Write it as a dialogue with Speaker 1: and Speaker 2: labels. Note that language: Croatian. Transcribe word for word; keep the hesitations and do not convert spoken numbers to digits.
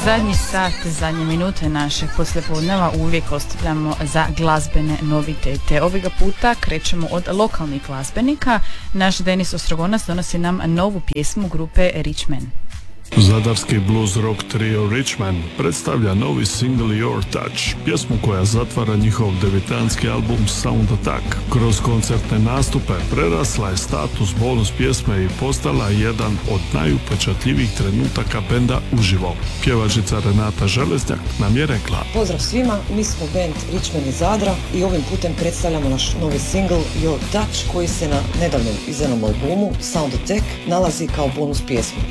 Speaker 1: Zadnji sat, zadnje minute našeg poslijepodneva uvijek ostavljamo za glazbene novitete. Ovoga puta krećemo od lokalnih glazbenika. Naš Denis Ostrogonac donosi nam novu pjesmu grupe Richman.
Speaker 2: Zadarski blues rock trio Richman predstavlja novi single Your Touch, pjesmu koja zatvara njihov debitanski album Sound Attack. Kroz koncertne nastupe prerasla je status bonus pjesme i postala jedan od najupečatljivijih trenutaka benda uživo. Pjevačica Renata Železnjak nam je rekla:
Speaker 3: Pozdrav svima, mi smo band Richman iz Zadra i ovim putem predstavljamo naš novi single Your Touch koji se na nedavnom izdanom albumu Sound Attack nalazi kao bonus pjesma.